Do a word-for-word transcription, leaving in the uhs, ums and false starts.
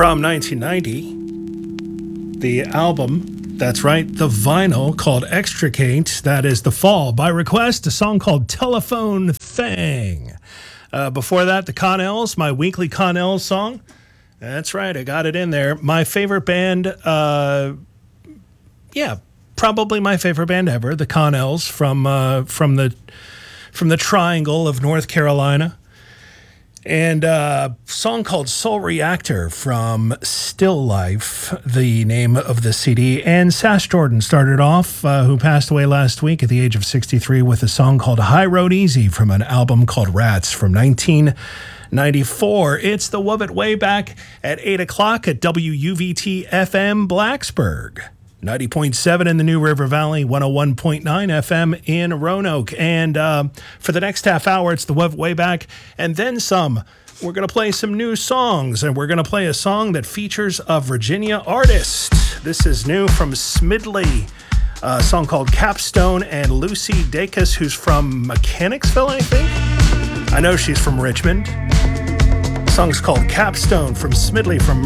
from nineteen ninety. The album, that's right, the vinyl called Extricate. That is The Fall by request, a song called Telephone Thing. Uh, before that, the Connells, my weekly Connells song. That's right, I got it in there. My favorite band, uh, yeah, probably my favorite band ever, the Connells from uh, from the from the Triangle of North Carolina. And a song called Soul Reactor from Still Life, the name of the C D. And Sash Jordan started off, uh, who passed away last week at the age of sixty-three, with a song called High Road Easy from an album called Rats from nineteen ninety-four. It's the Wove It Way back at eight o'clock at W U V T F M Blacksburg. ninety point seven in the New River Valley, one oh one point nine F M in Roanoke. And uh, for the next half hour, it's the Wove It Way back and then some. We're going to play some new songs, and we're going to play a song that features a Virginia artist. This is new from Smidley, a song called Capstone, and Lucy Dacus, who's from Mechanicsville, I think. I know she's from Richmond. The song's called Capstone from Smidley from